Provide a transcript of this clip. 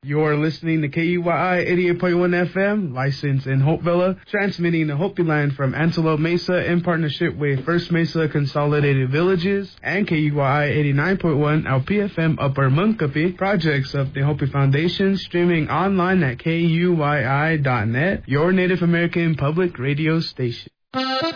You're listening to KUYI 88.1 FM, licensed in Hopevilla, transmitting the Hopi line from Antelope Mesa in partnership with First Mesa Consolidated Villages and KUYI 89.1 LPFM Upper Munkapi, projects of the Hopi Foundation, streaming online at KUYI.net, your Native American public radio station.